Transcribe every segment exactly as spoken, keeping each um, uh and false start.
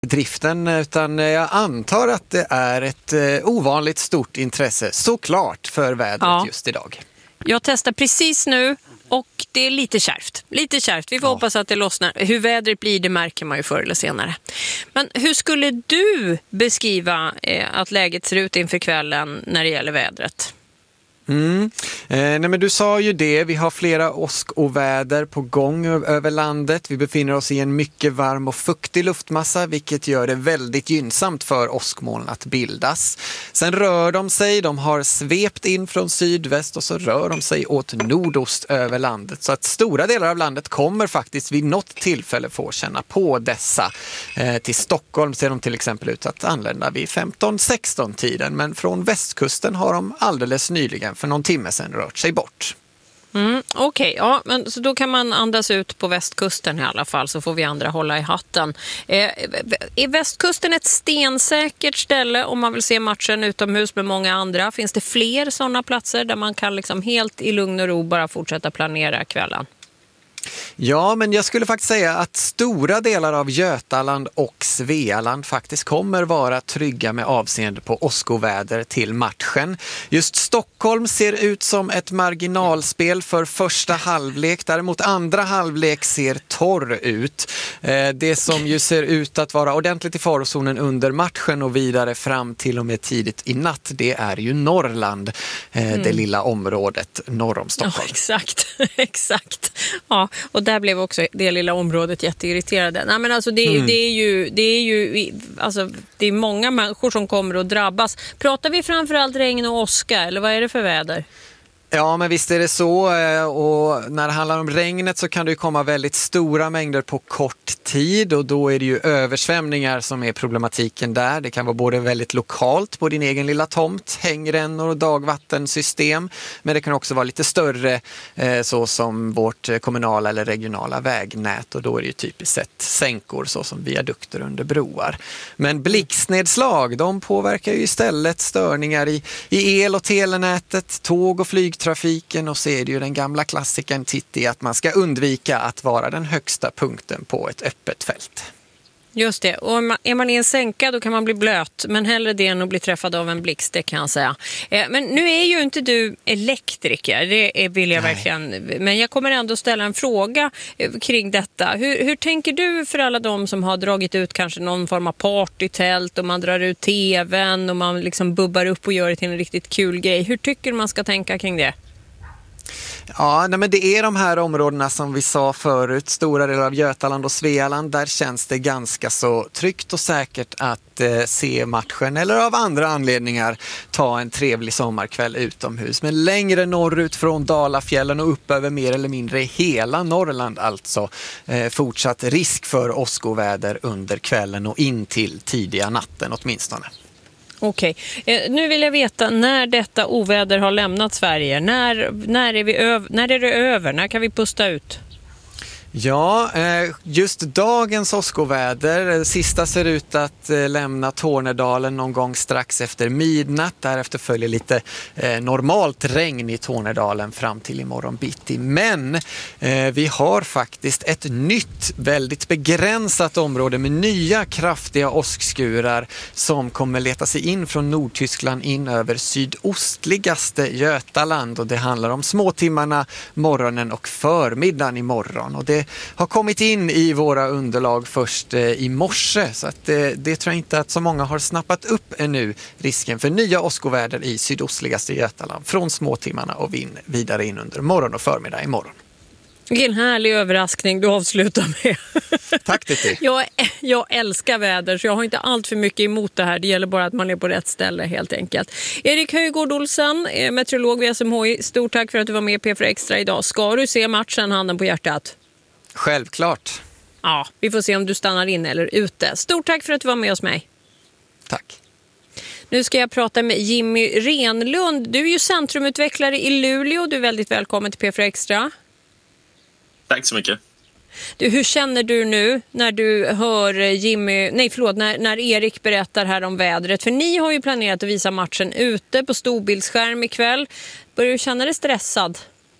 driften, utan jag antar att det är ett ovanligt stort intresse såklart för vädret ja. just idag. Jag testar precis nu och det är lite kärvt. Lite kärvt. Vi får ja. hoppas att det lossnar. Hur vädret blir, det märker man ju förr eller senare. Men hur skulle du beskriva eh, att läget ser ut inför kvällen när det gäller vädret? Mm. Eh, nej men du sa ju det, vi har flera åskoväder på gång över landet. Vi befinner oss i en mycket varm och fuktig luftmassa, vilket gör det väldigt gynnsamt för åskmoln att bildas. Sen rör de sig, de har svept in från sydväst och så rör de sig åt nordost över landet. Så att stora delar av landet kommer faktiskt vid något tillfälle få känna på dessa. Eh, till Stockholm ser de till exempel ut att anlända vid femton sexton tiden, men från västkusten har de alldeles nyligen för någon timme sedan rört sig bort. Mm, Okej, okay, ja, men så då kan man andas ut på västkusten i alla fall, så får vi andra hålla i hatten. Eh, är västkusten ett stensäkert ställe om man vill se matchen utomhus med många andra? Finns det fler sådana platser där man kan liksom helt i lugn och ro bara fortsätta planera kvällen? Ja, men jag skulle faktiskt säga att stora delar av Götaland och Svealand faktiskt kommer vara trygga med avseende på åskoväder till matchen. Just Stockholm ser ut som ett marginalspel för första halvlek. Däremot andra halvlek ser torr ut. Det som ju ser ut att vara ordentligt i farozonen under matchen och vidare fram till och med tidigt i natt, det är ju Norrland, mm. det lilla området norr om Stockholm. Ja, exakt, exakt. Ja, och där blev också det lilla området jätteirriterade. Nej, men alltså det, mm. det är ju, det är ju alltså, det är många människor som kommer att drabbas. Pratar vi framförallt regn och åska, eller vad är det för väder? Ja, men visst är det så, och när det handlar om regnet så kan det ju komma väldigt stora mängder på kort tid, och då är det ju översvämningar som är problematiken där. Det kan vara både väldigt lokalt på din egen lilla tomt, hängrännor och dagvattensystem, men det kan också vara lite större så som vårt kommunala eller regionala vägnät, och då är det ju typiskt sett sänkor så som viadukter under broar. Men blixtnedslag, de påverkar ju istället störningar i, i el- och telenätet, tåg och flyg trafiken, och så är det ju den gamla klassikern Titti att man ska undvika att vara den högsta punkten på ett öppet fält. Just det, och är man i en sänka då kan man bli blöt, men hellre det än att bli träffad av en blixt, det kan jag säga. Men nu är ju inte du elektriker, det vill jag Nej. verkligen, men jag kommer ändå ställa en fråga kring detta. Hur, hur tänker du för alla de som har dragit ut kanske någon form av partytält, och man drar ut tvn och man liksom bubbar upp och gör det till en riktigt kul grej? Hur tycker man ska tänka kring det? Ja, nej, men det är de här områdena som vi sa förut, stora delar av Götaland och Svealand, där känns det ganska så tryggt och säkert att eh, se matchen, eller av andra anledningar ta en trevlig sommarkväll utomhus. Men längre norrut från Dalafjällen och upp över mer eller mindre hela Norrland alltså, eh, fortsatt risk för åskoväder under kvällen och in till tidiga natten åtminstone. Okej, eh, nu vill jag veta när detta oväder har lämnat Sverige. När, när, är vi öv- när är det över? När kan vi pusta ut? Ja, just dagens åskoväder, sista ser ut att lämna Tornedalen någon gång strax efter midnatt. Därefter följer lite normalt regn i Tornedalen fram till imorgon bitti. Men vi har faktiskt ett nytt, väldigt begränsat område med nya kraftiga åskskurar som kommer leta sig in från Nordtyskland in över sydostligaste Götaland. Och det handlar om småtimmarna, morgonen och förmiddagen imorgon. Och det har kommit in i våra underlag först eh, i morse, så att, eh, det tror jag inte att så många har snappat upp ännu, risken för nya åskoväder i sydostligaste Götaland från småtimmarna och vin, vidare in under morgon och förmiddag imorgon. Vilken härlig överraskning du avslutar med. Tack Titti. Jag, jag älskar väder, så jag har inte allt för mycket emot det här. Det gäller bara att man är på rätt ställe helt enkelt. Erik Höjgård Olsen, meteorolog vid S M H I. Stort tack för att du var med i P fyra Extra idag. Ska du se matchen, handen på hjärtat? Självklart. Ja, vi får se om du stannar in eller ute. Stort tack för att du var med hos mig. Tack. Nu ska jag prata med Jimmy Renlund. Du är ju centrumutvecklare i Luleå. Du är väldigt välkommen till P fyra Extra. Tack så mycket. Du, hur känner du nu när du hör Jimmy, nej förlåt, när, när Erik berättar här om vädret? För ni har ju planerat att visa matchen ute på storbildsskärm ikväll. Börjar du känna dig stressad?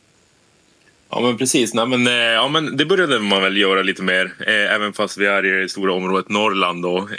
Ja men precis, Nej, men, ja, men det började man väl göra lite mer, eh, även fast vi är i det stora området Norrland då.